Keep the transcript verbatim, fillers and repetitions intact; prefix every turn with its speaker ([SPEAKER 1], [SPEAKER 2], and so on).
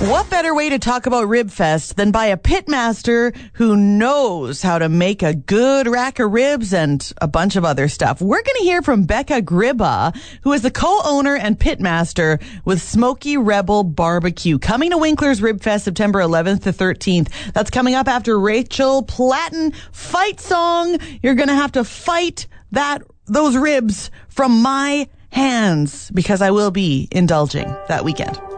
[SPEAKER 1] What better way to talk about Ribfest than by a pitmaster who knows how to make a good rack of ribs and a bunch of other stuff? We're going to hear from Becca Gribba, who is the co-owner and pitmaster with Smoky Rebel Barbecue, coming to Winkler's Ribfest September eleventh to thirteenth. That's coming up after Rachel Platten fight song. You're going to have to fight that those ribs from my hands because I will be indulging that weekend.